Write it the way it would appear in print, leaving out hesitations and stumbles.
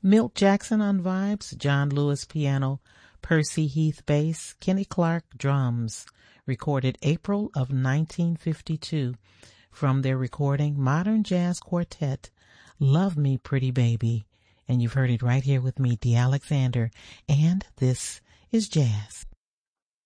Milt Jackson on vibes, John Lewis piano, Percy Heath bass, Kenny Clark drums, recorded April of 1952 from their recording Modern Jazz Quartet, Love Me Pretty Baby. And you've heard it right here with me, Dee Alexander, and this is Jazz.